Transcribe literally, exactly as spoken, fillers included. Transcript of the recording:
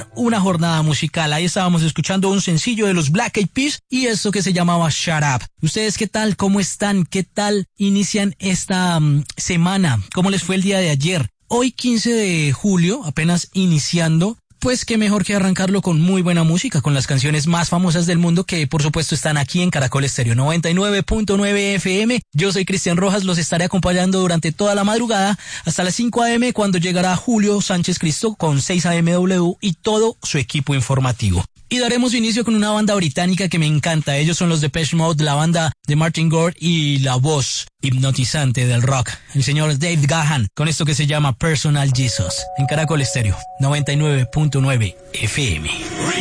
una jornada musical. Ahí estábamos escuchando un sencillo de los Black Eyed Peas y eso que se llamaba Shut Up. ¿Ustedes qué tal? ¿Cómo están? ¿Qué tal inician esta um, semana? ¿Cómo les fue el día de ayer? Hoy quince de julio, apenas iniciando. Pues qué mejor que arrancarlo con muy buena música, con las canciones más famosas del mundo que por supuesto están aquí en Caracol Estéreo noventa y nueve punto nueve F M. Yo soy Cristian Rojas, los estaré acompañando durante toda la madrugada hasta las cinco a eme cuando llegará Julio Sánchez Cristo con seis A M W y todo su equipo informativo. Y daremos inicio con una banda británica que me encanta. Ellos son los Depeche Mode, la banda de Martin Gore y la voz hipnotizante del rock, el señor Dave Gahan, con esto que se llama Personal Jesus, en Caracol Estéreo noventa y nueve punto nueve F M.